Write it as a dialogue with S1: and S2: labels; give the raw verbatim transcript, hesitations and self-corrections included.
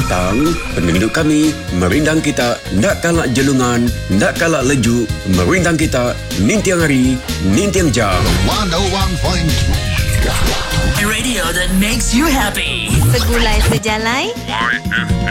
S1: datang, penduduk kami merindang kita ndak kalak jelungan, ndak kalak lejuk, merindang kita nintiang hari, nintiang jam.
S2: one oh one point three
S3: Radio that makes you happy.
S4: Segulai sejalai.
S5: Y F M.